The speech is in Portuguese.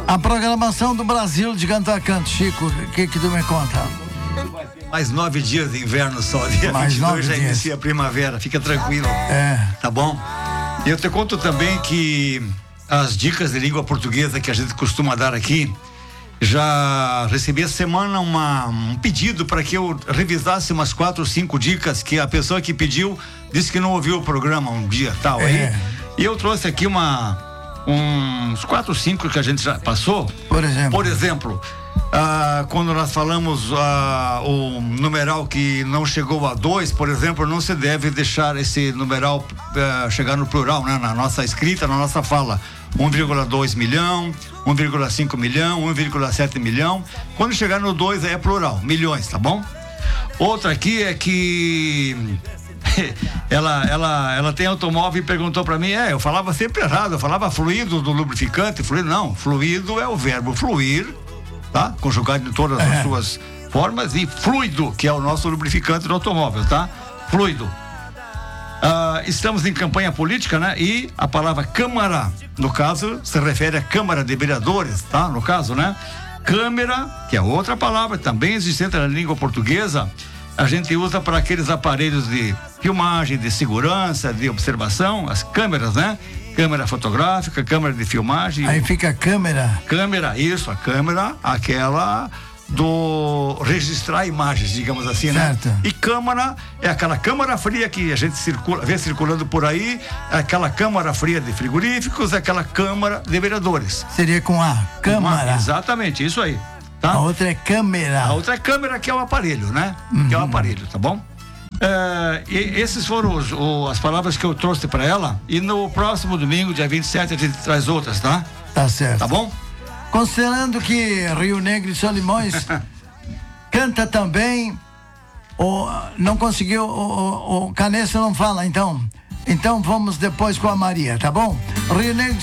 A programação do Brasil de canto a canto, Chico, o que tu me conta? Mais 9 dias de inverno só, dia Mais 22 já dias. inicia a primavera, fica tranquilo. É. Tá bom? E eu te conto também que as dicas de língua portuguesa que a gente costuma dar aqui, já recebi essa semana um pedido para que eu revisasse umas 4 ou 5 dicas que a pessoa que pediu disse que não ouviu o programa um dia tal aí. E eu trouxe aqui uns 4 ou 5 que a gente já passou. Por exemplo, quando nós falamos o numeral que não chegou a 2, por exemplo, não se deve deixar esse numeral chegar no plural, né? Na nossa escrita, na nossa fala. 1,2 milhão, 1,5 milhão, 1,7 milhão. Quando chegar no 2 aí é plural, milhões, tá bom? Outra aqui é que ela tem automóvel e perguntou pra mim, eu falava sempre errado, eu falava fluido do lubrificante, fluido não, fluido é o verbo fluir, tá? Conjugado em todas as suas formas, e fluido, que é o nosso lubrificante do automóvel, tá? Fluido. Estamos em campanha política, né? E a palavra Câmara, no caso, se refere à Câmara de Vereadores, tá? No caso, né? Câmera, que é outra palavra também existente na língua portuguesa, a gente usa para aqueles aparelhos de filmagem, de segurança, de observação, as câmeras, né? Câmera fotográfica, câmera de filmagem. Aí fica câmera. Câmera, isso, a câmera, aquela do registrar imagens, digamos assim, certo, né? E câmara é aquela câmara fria que a gente vê circulando por aí, é aquela câmara fria de frigoríficos, é aquela câmara de vereadores. Seria com a câmara. Exatamente, isso aí. Tá? A outra é câmera. A outra é câmera, que é o aparelho, né? Que é o aparelho, tá bom? E esses foram as palavras que eu trouxe para ela, e no próximo domingo, dia 27, a gente traz outras, tá? Tá certo. Tá bom? Considerando que Rio Negro e Solimões canta também, não conseguiu, o Canessa não fala, então vamos depois com a Maria, tá bom? Rio Negro